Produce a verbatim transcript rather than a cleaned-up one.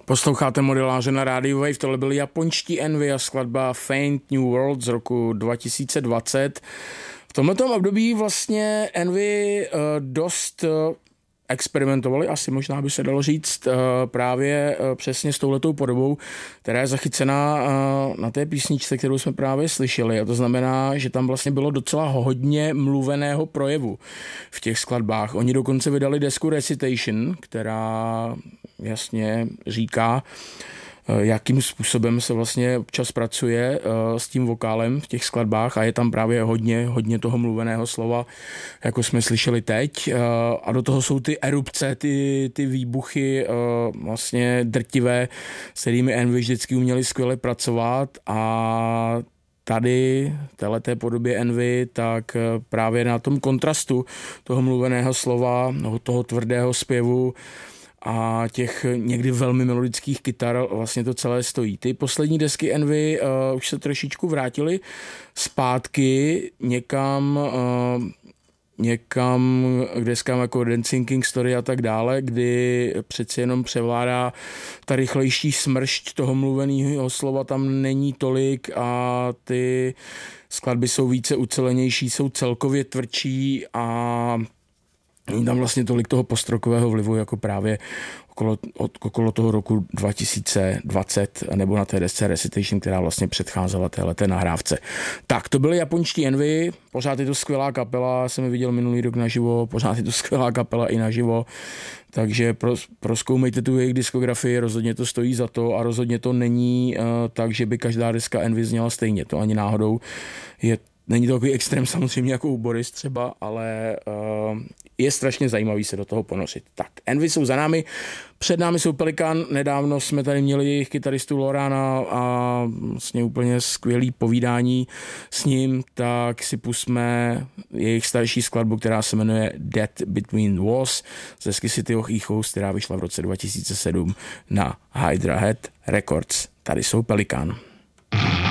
Posloucháte Modeláře na rádiu Wave, tohle byli japonští Envy a skladba Faint New World z roku dva tisíce dvacet. V tomto období vlastně Envy uh, dost uh, experimentovali, asi možná by se dalo říct, uh, právě uh, přesně s touhletou podobou, která je zachycená uh, na té písničce, kterou jsme právě slyšeli. A to znamená, že tam vlastně bylo docela hodně mluveného projevu v těch skladbách. Oni dokonce vydali desku Recitation, která jasně říká, jakým způsobem se vlastně občas pracuje s tím vokálem v těch skladbách a je tam právě hodně, hodně toho mluveného slova, jako jsme slyšeli teď. A do toho jsou ty erupce, ty, ty výbuchy vlastně drtivé, s kterými Envy vždycky uměli skvěle pracovat a tady, v téhleté podobě Envy, tak právě na tom kontrastu toho mluveného slova, toho tvrdého zpěvu a těch někdy velmi melodických kytar vlastně to celé stojí. Ty poslední desky Envy uh, už se trošičku vrátily zpátky někam, uh, někam k deskám jako Dancing King Story a tak dále, kdy přeci jenom převládá ta rychlejší smršť toho mluveného slova, tam není tolik a ty skladby jsou více ucelenější, jsou celkově tvrdší a není tam vlastně tolik toho postrokového vlivu, jako právě okolo, od, okolo toho roku dva tisíce dvacet, nebo na té desce Recitation, která vlastně předcházela téhleté nahrávce. Tak, to byly japonští Envy, pořád je to skvělá kapela, jsem ji viděl minulý rok naživo, pořád je to skvělá kapela i naživo, takže pros, prozkoumejte tu jejich diskografii, rozhodně to stojí za to a rozhodně to není uh, tak, že by každá deska Envy zněla stejně, to ani náhodou je. Není to takový extrém samozřejmě jako u Boris třeba, ale uh, je strašně zajímavý se do toho ponořit. Tak, Envy jsou za námi, před námi jsou Pelikan, nedávno jsme tady měli jejich kytaristu Lorana a vlastně úplně skvělý povídání s ním, tak si pusme jejich starší skladbu, která se jmenuje Dead Between Walls ze desky City of Echoes, která vyšla v roce dva tisíce sedm na Hydra Head Records. Tady jsou Pelikan.